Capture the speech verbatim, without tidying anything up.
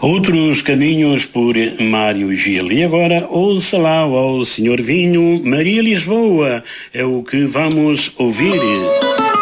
Outros caminhos por Mário Gil. E agora, ouça lá ao senhor Vinho, Maria Lisboa, é o que vamos ouvir.